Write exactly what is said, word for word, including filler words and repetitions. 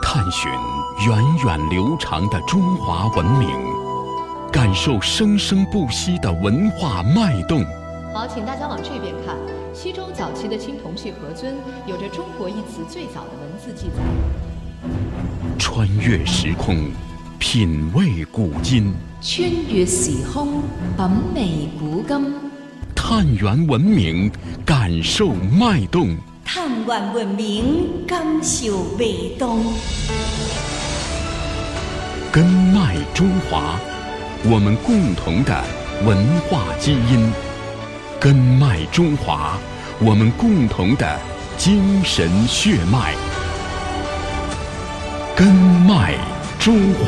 探寻源远流长的中华文明，感受生生不息的文化脉动。 好，请大家往这边看。西周早期的青铜器盒尊有着“中国”一词最早的文字记载。 穿越时空，品味古今； 穿越时空，品味古今。 探源文明，感受脉动。 探源文明，感受脉动。 根脉中华，我们共同的文化基因；根脉中华，我们共同的精神血脉。根脉中华。